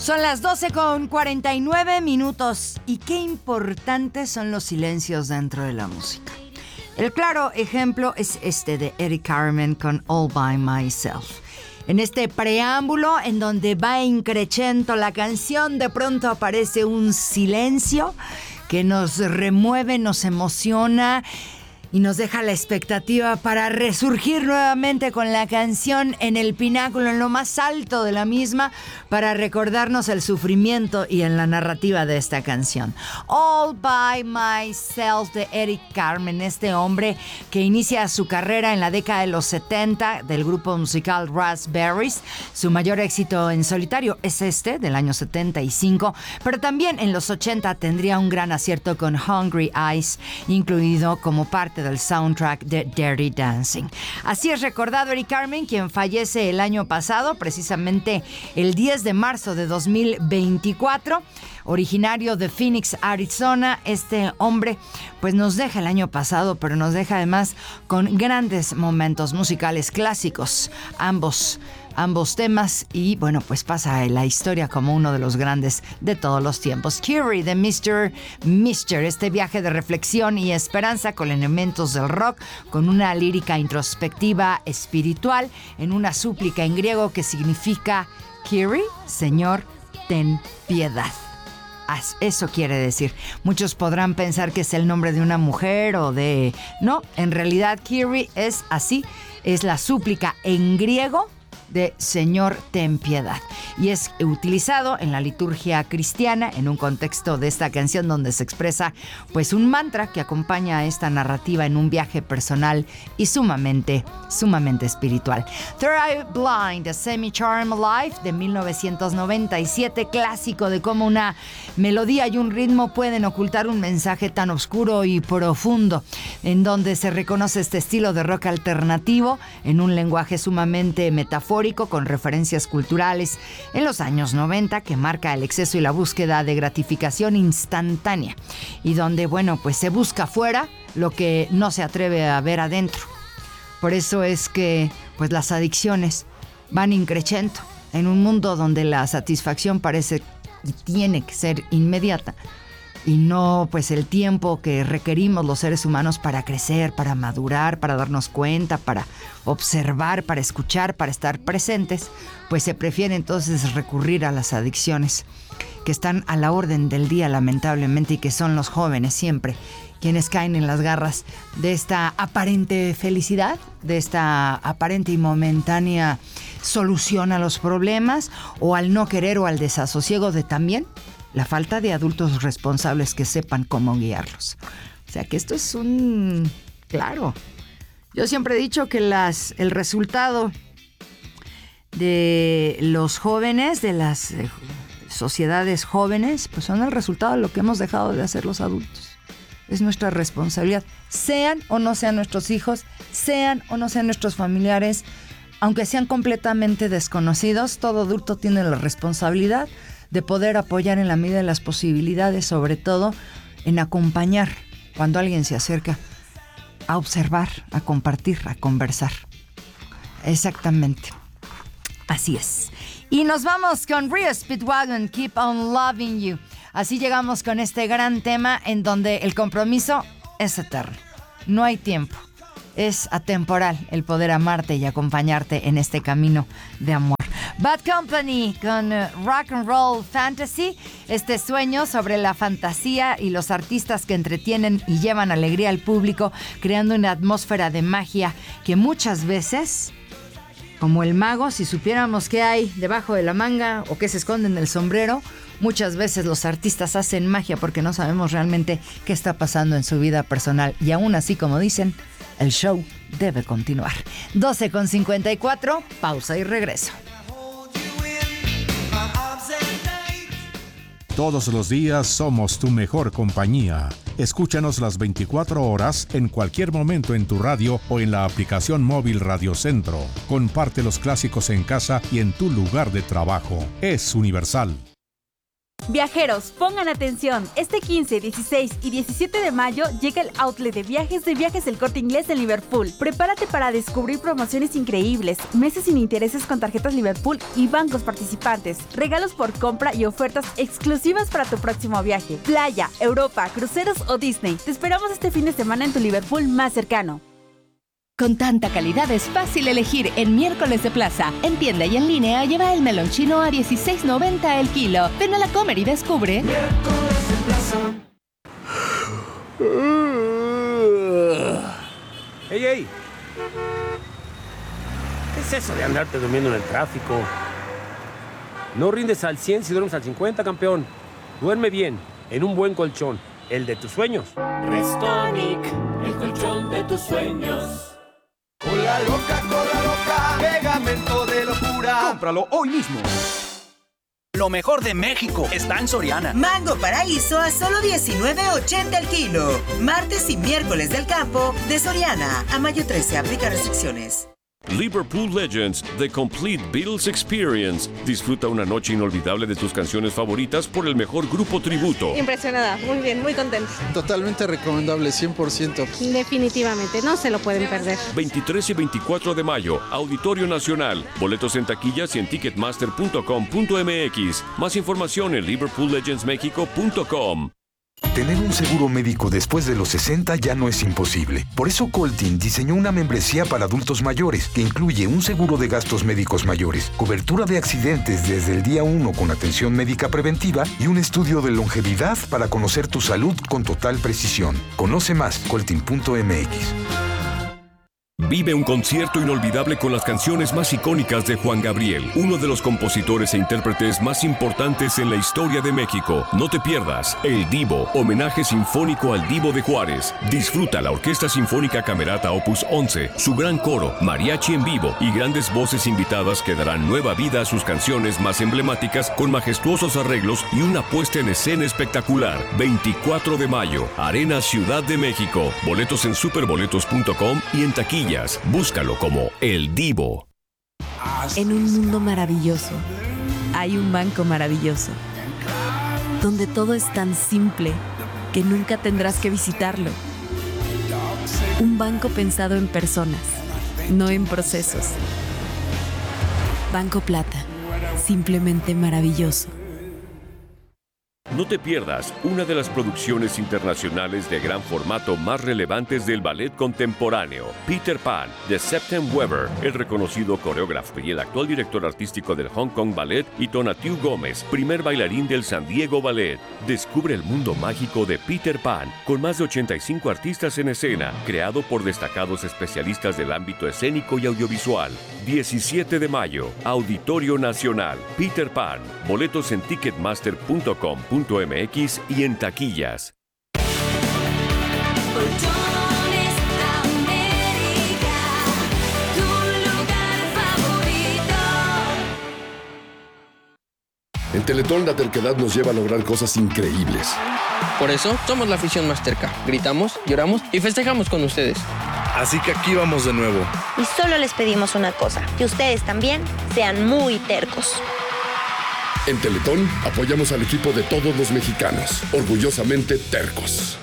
Son las 12:49 y qué importantes son los silencios dentro de la música. El claro ejemplo es este de Eddie Carmen con All By Myself. En este preámbulo en donde va increchendo la canción, de pronto aparece un silencio que nos remueve, nos emociona y nos deja la expectativa para resurgir nuevamente con la canción en el pináculo, en lo más alto de la misma, para recordarnos el sufrimiento y en la narrativa de esta canción. All By Myself de Eddie Carmen, este hombre que inicia su carrera en la década de los 70 del grupo musical Raspberries. Su mayor éxito en solitario es este, del año 75, pero también en los 80 tendría un gran acierto con Hungry Eyes, incluido como parte del soundtrack de Dirty Dancing. Así es recordado Eddie Carmen, quien fallece el año pasado, precisamente el 10 de marzo de 2024. Originario de Phoenix, Arizona, este hombre pues nos deja el año pasado, pero nos deja además con grandes momentos musicales clásicos, ambos temas, y bueno, pues pasa en la historia como uno de los grandes de todos los tiempos. Curie de Mr. este viaje de reflexión y esperanza con elementos del rock, con una lírica introspectiva espiritual, en una súplica en griego que significa Kyrie, Señor, ten piedad. Eso quiere decir. Muchos podrán pensar que es el nombre de una mujer o de... No, en realidad Kyrie es así, es la súplica en griego de Señor, ten piedad. Y es utilizado en la liturgia cristiana en un contexto de esta canción donde se expresa pues un mantra que acompaña a esta narrativa en un viaje personal y sumamente espiritual. Third Eye Blind, A Semi-Charmed Life de 1997, clásico de cómo una melodía y un ritmo pueden ocultar un mensaje tan oscuro y profundo, en donde se reconoce este estilo de rock alternativo en un lenguaje sumamente metafórico, con referencias culturales en los años 90, que marca el exceso y la búsqueda de gratificación instantánea, y donde, bueno, pues se busca fuera lo que no se atreve a ver adentro. Por eso es que pues las adicciones van increciendo en un mundo donde la satisfacción parece y tiene que ser inmediata, y no pues el tiempo que requerimos los seres humanos para crecer, para madurar, para darnos cuenta, para observar, para escuchar, para estar presentes, pues se prefiere entonces recurrir a las adicciones que están a la orden del día, lamentablemente, y que son los jóvenes siempre quienes caen en las garras de esta aparente felicidad, de esta aparente y momentánea solución a los problemas, o al no querer o al desasosiego de también la falta de adultos responsables que sepan cómo guiarlos. O sea que esto es un... Claro, yo siempre he dicho que el resultado de los jóvenes, de las sociedades jóvenes, pues son el resultado de lo que hemos dejado de hacer los adultos. Es nuestra responsabilidad, sean o no sean nuestros hijos, sean o no sean nuestros familiares, aunque sean completamente desconocidos, todo adulto tiene la responsabilidad de poder apoyar en la medida de las posibilidades, sobre todo en acompañar cuando alguien se acerca, a observar, a compartir, a conversar. Exactamente. Así es. Y nos vamos con Rhea Speedwagon, Keep on Loving You. Así llegamos con este gran tema en donde el compromiso es eterno. No hay tiempo. Es atemporal el poder amarte y acompañarte en este camino de amor. Bad Company con Rock and Roll Fantasy, este sueño sobre la fantasía y los artistas que entretienen y llevan alegría al público, creando una atmósfera de magia que muchas veces, como el mago, si supiéramos qué hay debajo de la manga o qué se esconde en el sombrero, muchas veces los artistas hacen magia porque no sabemos realmente qué está pasando en su vida personal, y aún así, como dicen, el show debe continuar. 12:54, pausa y regreso. Todos los días somos tu mejor compañía. Escúchanos las 24 horas en cualquier momento en tu radio o en la aplicación móvil Radio Centro. Comparte los clásicos en casa y en tu lugar de trabajo. Es universal. Viajeros, pongan atención. Este 15, 16 y 17 de mayo llega el outlet de Viajes El Corte Inglés en Liverpool. Prepárate para descubrir promociones increíbles, meses sin intereses con tarjetas Liverpool y bancos participantes, regalos por compra y ofertas exclusivas para tu próximo viaje. Playa, Europa, cruceros o Disney. Te esperamos este fin de semana en tu Liverpool más cercano. Con tanta calidad es fácil elegir en Miércoles de Plaza. En tienda y en línea lleva el melón chino a $16.90 el kilo. Ven a la Comer y descubre. Miércoles de Plaza. ¡Ey! ¿Qué es eso de andarte durmiendo en el tráfico? No rindes al 100 si duermes al 50, campeón. Duerme bien, en un buen colchón, el de tus sueños. Restonic, el colchón de tus sueños. Cola loca, pegamento de locura. Cómpralo hoy mismo. Lo mejor de México está en Soriana. Mango Paraíso a solo $19.80 el kilo. Martes y miércoles del campo de Soriana. A mayo 13 aplica restricciones. Liverpool Legends, The Complete Beatles Experience. Disfruta una noche inolvidable de tus canciones favoritas por el mejor grupo tributo. Impresionada, muy bien, muy contenta. Totalmente recomendable, 100%. Definitivamente, no se lo pueden perder. 23 y 24 de mayo, Auditorio Nacional. Boletos en taquillas y en ticketmaster.com.mx. Más información en liverpoollegendsmexico.com. Tener un seguro médico después de los 60 ya no es imposible. Por eso Coltin diseñó una membresía para adultos mayores que incluye un seguro de gastos médicos mayores, cobertura de accidentes desde el día 1 con atención médica preventiva y un estudio de longevidad para conocer tu salud con total precisión. Conoce más, coltin.mx. Vive un concierto inolvidable con las canciones más icónicas de Juan Gabriel, uno de los compositores e intérpretes más importantes en la historia de México. No te pierdas El Divo, homenaje sinfónico al Divo de Juárez. Disfruta la Orquesta Sinfónica Camerata Opus 11, su gran coro, mariachi en vivo y grandes voces invitadas que darán nueva vida a sus canciones más emblemáticas con majestuosos arreglos y una puesta en escena espectacular. 24 de mayo, Arena Ciudad de México. Boletos en superboletos.com y en taquilla. Búscalo como El Divo. En un mundo maravilloso, hay un banco maravilloso, donde todo es tan simple que nunca tendrás que visitarlo. Un banco pensado en personas, no en procesos. Banco Plata, simplemente maravilloso. No te pierdas una de las producciones internacionales de gran formato más relevantes del ballet contemporáneo, Peter Pan, de Septem Weber, el reconocido coreógrafo y el actual director artístico del Hong Kong Ballet, y Tonatiuh Gómez, primer bailarín del San Diego Ballet. Descubre el mundo mágico de Peter Pan, con más de 85 artistas en escena, creado por destacados especialistas del ámbito escénico y audiovisual. 17 de mayo, Auditorio Nacional, Peter Pan. Boletos en ticketmaster.com.mx y en taquillas. En Teletón la terquedad nos lleva a lograr cosas increíbles. Por eso somos la afición más terca. Gritamos, lloramos y festejamos con ustedes. Así que aquí vamos de nuevo. Y solo les pedimos una cosa, que ustedes también sean muy tercos. En Teletón apoyamos al equipo de todos los mexicanos, orgullosamente tercos.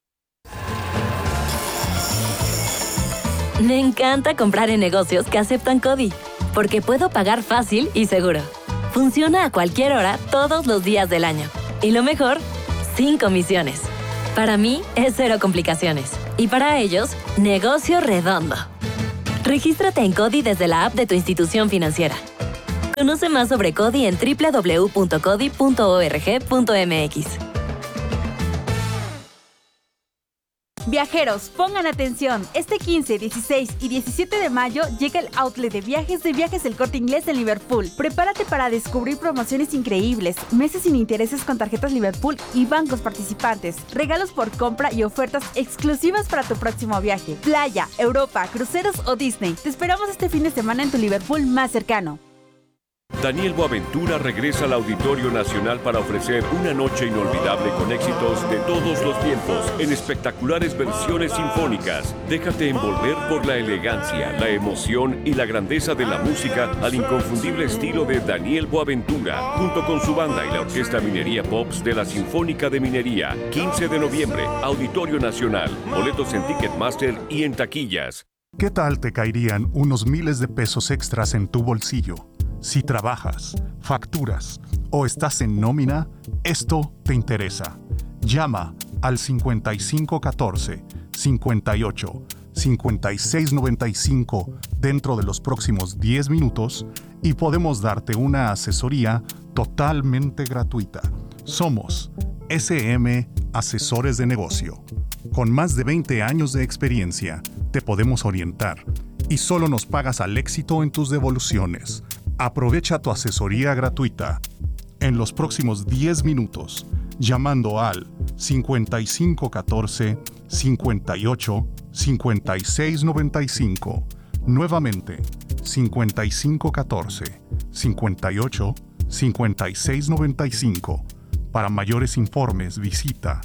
Me encanta comprar en negocios que aceptan CODI, porque puedo pagar fácil y seguro. Funciona a cualquier hora, todos los días del año. Y lo mejor, sin comisiones. Para mí, es cero complicaciones. Y para ellos, negocio redondo. Regístrate en CODI desde la app de tu institución financiera. Conoce más sobre CODI en www.codi.org.mx. Viajeros, pongan atención. Este 15, 16 y 17 de mayo llega el outlet de Viajes El Corte Inglés en Liverpool. Prepárate para descubrir promociones increíbles, meses sin intereses con tarjetas Liverpool y bancos participantes, regalos por compra y ofertas exclusivas para tu próximo viaje. Playa, Europa, cruceros o Disney. Te esperamos este fin de semana en tu Liverpool más cercano. Daniel Boaventura regresa al Auditorio Nacional para ofrecer una noche inolvidable con éxitos de todos los tiempos en espectaculares versiones sinfónicas. Déjate envolver por la elegancia, la emoción y la grandeza de la música al inconfundible estilo de Daniel Boaventura, junto con su banda y la Orquesta Minería Pops de la Sinfónica de Minería. 15 de noviembre, Auditorio Nacional. Boletos en Ticketmaster y en taquillas. ¿Qué tal te caerían unos miles de pesos extras en tu bolsillo? Si trabajas, facturas o estás en nómina, esto te interesa. Llama al 5514-58-5695 dentro de los próximos 10 minutos y podemos darte una asesoría totalmente gratuita. Somos SM Asesores de Negocio. Con más de 20 años de experiencia, te podemos orientar y solo nos pagas al éxito en tus devoluciones. Aprovecha tu asesoría gratuita en los próximos 10 minutos llamando al 5514-58-5695. Nuevamente, 5514-58-5695. Para mayores informes visita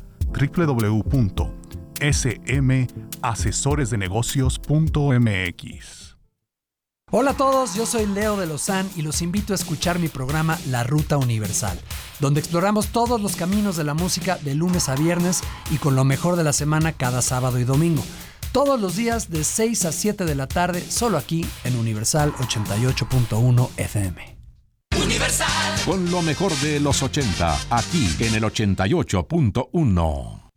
www.smasesoresdenegocios.mx. Hola a todos, yo soy Leo de Lozán y los invito a escuchar mi programa La Ruta Universal, donde exploramos todos los caminos de la música de lunes a viernes y con lo mejor de la semana cada sábado y domingo. Todos los días de 6 a 7 de la tarde, solo aquí en Universal 88.1 FM. Universal. Con lo mejor de los 80, aquí en el 88.1.